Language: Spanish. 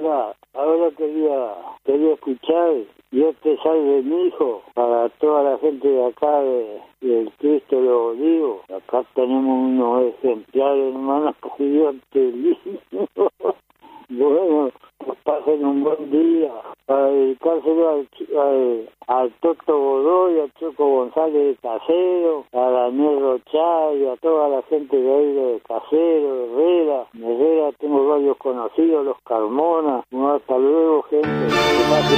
ahora quería escuchar y este salve mi hijo para toda la gente de acá del Cristo de los Olivos. Acá tenemos unos ejemplares, hermanos, que Dios te lindo. Bueno, pues pasen un buen día. Para dedicárselo al Toto Godoy, a Choco González de Casero, a Daniel Rochal y a toda la gente de ahí de Casero, de Herrera. En Herrera tengo varios conocidos, los Carmona. Bueno, hasta luego, gente.